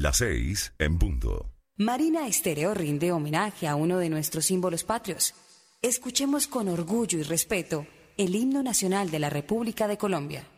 Las 6 en punto. Marina Estéreo rinde homenaje a uno de nuestros símbolos patrios. Escuchemos con orgullo y respeto el himno nacional de la República de Colombia.